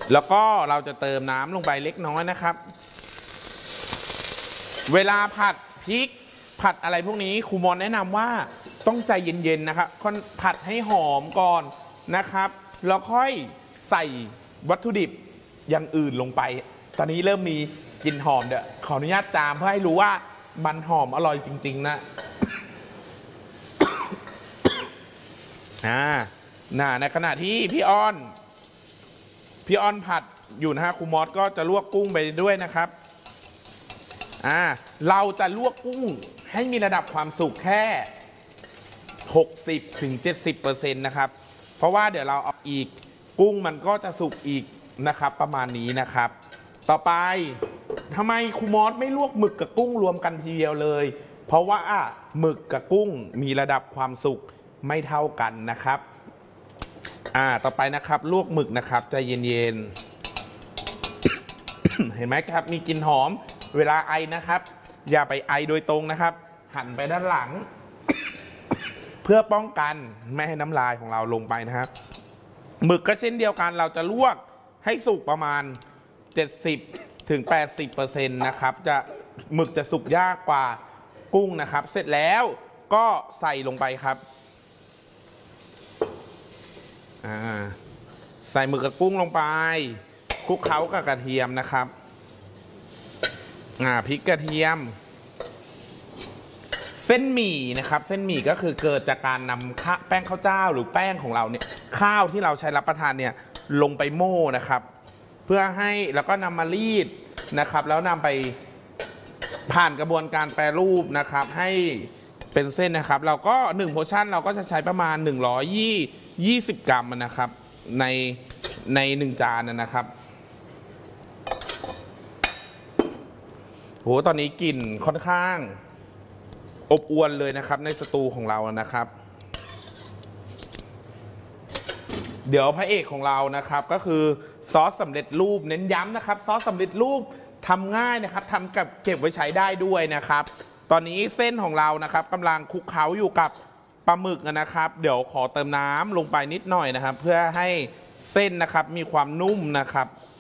แล้วก็เราจะเติมน้ำลงไปเล็กน้อยนะครับเวลาผัดพริกผัดอะไรพวกนี้ครูมอนแนะนำว่าต้องใจเย็นๆนะครับผัดให้หอมก่อนนะครับแล้วค่อยใส่วัตถุดิบอย่างอื่นลงไปตอนนี้เริ่มมีกลิ่นหอมเดี๋ยวขออนุญาตจามเพื่อให้รู้ว่ามันหอมอร่อยจริงๆนะในขณะที่พี่อ้อนผัดอยู่นะฮะครูมอสก็จะลวกกุ้งไปด้วยนะครับเราจะลวกกุ้งให้มีระดับความสุกแค่60-70%นะครับเพราะว่าเดี๋ยวเราเอาอีกกุ้งมันก็จะสุกอีกนะครับประมาณนี้นะครับต่อไปทำไมครูมอสไม่ลวกหมึกกับกุ้งรวมกันทีเดียวเลยเพราะว่าหมึกกับกุ้งมีระดับความสุกไม่เท่ากันนะครับต่อไปนะครับลวกหมึกนะครับใจเย็นๆ เห็นไหมครับมีกลิ่นหอมเวลาไอนะครับอย่าไปไอโดยตรงนะครับหันไปด้านหลัง เพื่อป้องกันไม่ให้น้ำลายของเราลงไปนะครับหมึกก็เช่นเดียวกันเราจะลวกให้สุกประมาณ 70-80% นะครับหมึกจะสุกยากกว่ากุ้งนะครับเสร็จแล้วก็ใส่ลงไปครับใส่หมึกกับกุ้งลงไปคลุกเคล้ากับกระเทียมนะครับพริกกระเทียมเส้นหมี่นะครับเส้นหมี่ก็คือเกิดจากการนำแป้งข้าวเจ้าหรือแป้งของเราเนี่ยข้าวที่เราใช้รับประทานเนี่ยลงไปโม่นะครับเพื่อให้แล้วก็นำมารีดนะครับแล้วนำไปผ่านกระบวนการแปรรูปนะครับให้เป็นเส้นนะครับเราก็1 โพชั่นเราก็จะใช้ประมาณ120 กรัมนะครับใน1 จานนะครับโหตอนนี้กลิ่นค่อนข้างอบอวลเลยนะครับในสตูของเรานะครับเดี๋ยวพระเอกของเรานะครับก็คือซอสสำเร็จรูปเน้นย้ำนะครับซอสสำเร็จรูปทำง่ายนะครับทำกับเก็บไว้ใช้ได้ด้วยนะครับตอนนี้เส้นของเรานะครับกำลังคลุกเคล้าอยู่กับปลาหมึกนะครับเดี๋ยวขอเติมน้ำลงไปนิดหน่อยนะครับเพื่อให้เส้นนะครับมีความนุ่มนะครับ